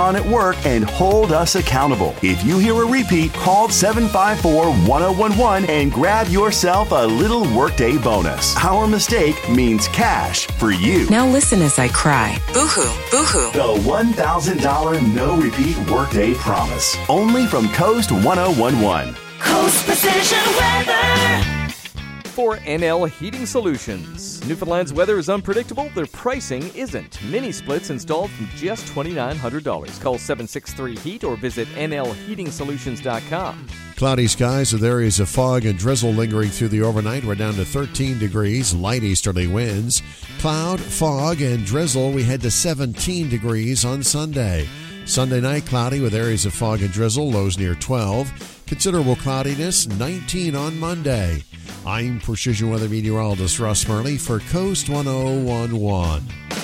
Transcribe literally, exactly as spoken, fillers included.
on at work and hold us accountable. If you hear a repeat, call seven five four, one oh one one and grab yourself a little workday bonus. Our mistake means cash for you. Now listen as I cry. Boo-hoo, boo-hoo. The one thousand dollars no repeat workday promise. Only from Coast one oh one one. Coast Precision Weather. For N L Heating Solutions. Newfoundland's weather is unpredictable. Their pricing isn't. Mini splits installed from just two thousand nine hundred dollars. Call seven six three heat or visit N L heating solutions dot com. Cloudy skies with areas of fog and drizzle lingering through the overnight. We're down to thirteen degrees, light easterly winds. Cloud, fog, and drizzle. We head to seventeen degrees on Sunday. Sunday night, cloudy with areas of fog and drizzle, lows near twelve. Considerable cloudiness, nineteen on Monday. I'm Precision Weather Meteorologist Russ Murley for Coast one oh one one.